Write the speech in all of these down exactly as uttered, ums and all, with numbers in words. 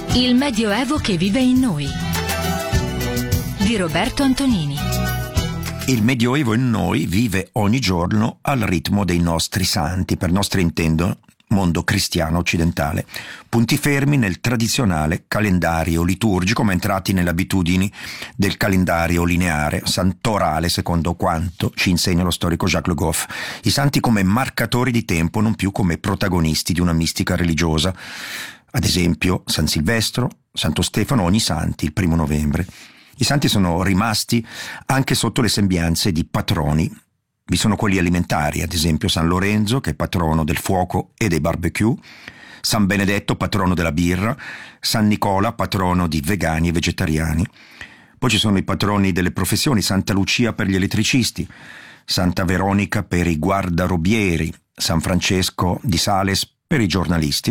Il Medioevo che vive in noi di Roberto Antonini. Il Medioevo in noi vive ogni giorno al ritmo dei nostri santi, per nostro intendo mondo cristiano occidentale, punti fermi nel tradizionale calendario liturgico ma entrati nelle abitudini del calendario lineare, santorale secondo quanto ci insegna lo storico Jacques Le Goff. I santi come marcatori di tempo, non più come protagonisti di una mistica religiosa. Ad esempio San Silvestro, Santo Stefano, ogni santi il primo novembre. I santi sono rimasti anche sotto le sembianze di patroni. Vi sono quelli alimentari, ad esempio San Lorenzo, che è patrono del fuoco e dei barbecue, San Benedetto, patrono della birra, San Nicola, patrono di vegani e vegetariani. Poi ci sono i patroni delle professioni, Santa Lucia per gli elettricisti, Santa Veronica per i guardarobieri, San Francesco di Sales per i giornalisti.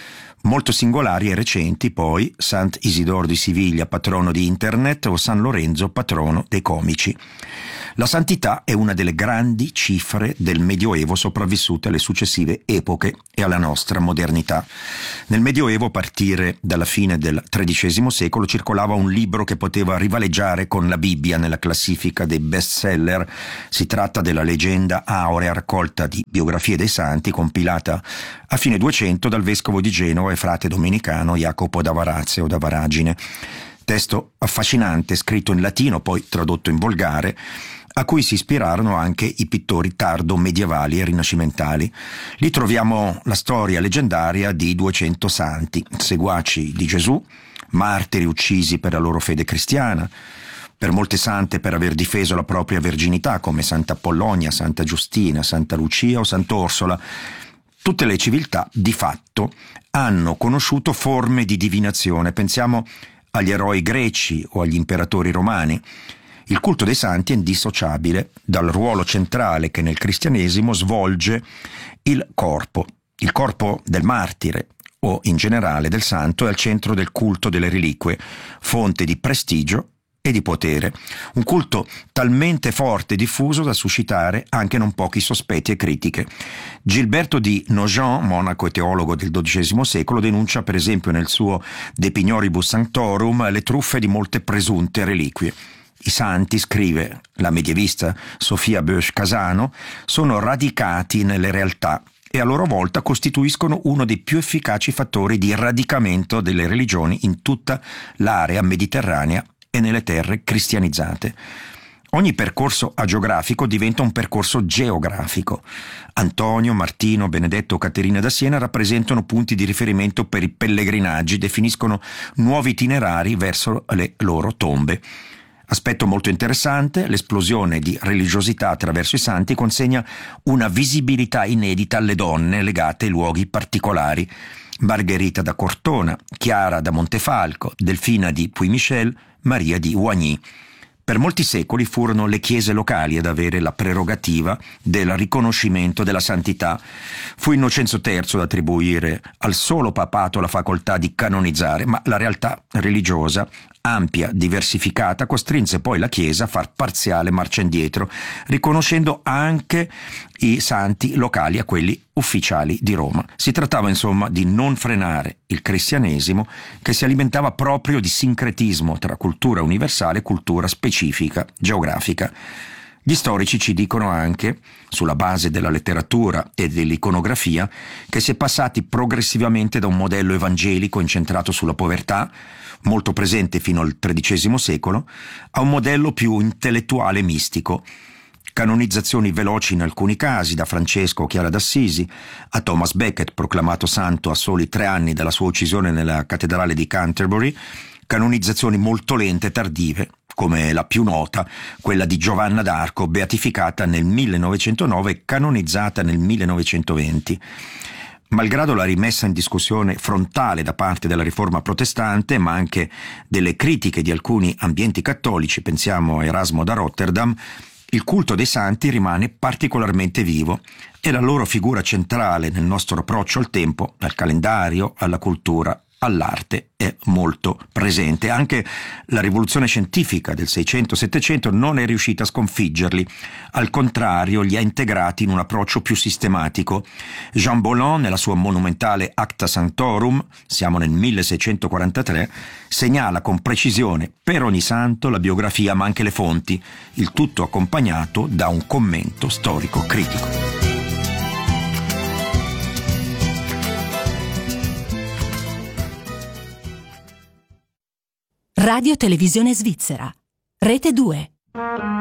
Molto singolari e recenti poi Sant'Isidoro di Siviglia, patrono di Internet, o San Lorenzo, patrono dei comici. La santità è una delle grandi cifre del Medioevo sopravvissute alle successive epoche e alla nostra modernità. Nel Medioevo, a partire dalla fine del tredicesimo secolo, circolava un libro che poteva rivaleggiare con la Bibbia nella classifica dei bestseller. Si tratta della Leggenda Aurea, raccolta di biografie dei santi, compilata a fine duecento dal vescovo di Genova e frate domenicano Jacopo da Varazze o da Varagine. Testo affascinante, scritto in latino, poi tradotto in volgare, a cui si ispirarono anche i pittori tardo-medievali e rinascimentali. Lì troviamo la storia leggendaria di duecento santi, seguaci di Gesù, martiri uccisi per la loro fede cristiana, per molte sante per aver difeso la propria verginità, come Santa Apollonia, Santa Giustina, Santa Lucia o Sant'Orsola. Tutte le civiltà, di fatto, hanno conosciuto forme di divinazione. Pensiamo agli eroi greci o agli imperatori romani. Il culto dei santi è indissociabile dal ruolo centrale che nel cristianesimo svolge il corpo. Il corpo del martire o in generale del santo è al centro del culto delle reliquie, fonte di prestigio e di potere. Un culto talmente forte e diffuso da suscitare anche non pochi sospetti e critiche. Gilberto di Nogent, monaco e teologo del dodicesimo secolo, denuncia per esempio nel suo De Pignoribus Sanctorum le truffe di molte presunte reliquie. I santi, scrive la medievista Sofia Bösch Casano, sono radicati nelle realtà e a loro volta costituiscono uno dei più efficaci fattori di radicamento delle religioni in tutta l'area mediterranea e nelle terre cristianizzate. Ogni percorso agiografico diventa un percorso geografico. Antonio, Martino, Benedetto, Caterina da Siena rappresentano punti di riferimento per i pellegrinaggi, definiscono nuovi itinerari verso le loro tombe. Aspetto molto interessante, l'esplosione di religiosità attraverso i santi consegna una visibilità inedita alle donne legate ai luoghi particolari. Margherita da Cortona, Chiara da Montefalco, Delfina di Puy-Michel, Maria di Oigny. Per molti secoli furono le chiese locali ad avere la prerogativa del riconoscimento della santità. Fu Innocenzo terzo ad attribuire al solo papato la facoltà di canonizzare, ma la realtà religiosa, ampia, diversificata, costrinse poi la Chiesa a far parziale marcia indietro, riconoscendo anche i santi locali a quelli ufficiali di Roma. Si trattava insomma di non frenare il cristianesimo, che si alimentava proprio di sincretismo tra cultura universale e cultura specifica, geografica. Gli storici ci dicono anche, sulla base della letteratura e dell'iconografia, che si è passati progressivamente da un modello evangelico incentrato sulla povertà, molto presente fino al tredicesimo secolo, a un modello più intellettuale e mistico. Canonizzazioni veloci in alcuni casi, da Francesco o Chiara d'Assisi a Thomas Becket, proclamato santo a soli tre anni dalla sua uccisione nella cattedrale di Canterbury, canonizzazioni molto lente e tardive, come la più nota, quella di Giovanna d'Arco, beatificata nel millenovecentonove e canonizzata nel millenovecentoventi. Malgrado la rimessa in discussione frontale da parte della riforma protestante, ma anche delle critiche di alcuni ambienti cattolici, pensiamo a Erasmo da Rotterdam, il culto dei santi rimane particolarmente vivo e la loro figura centrale nel nostro approccio al tempo, al calendario, alla cultura all'arte è molto presente. Anche la rivoluzione scientifica del seicento settecento non è riuscita a sconfiggerli, al contrario li ha integrati in un approccio più sistematico. Jean Bolland, nella sua monumentale Acta Sanctorum, siamo nel milleseicentoquarantatré, segnala con precisione per ogni santo la biografia ma anche le fonti, il tutto accompagnato da un commento storico critico. Radio Televisione Svizzera, Rete due.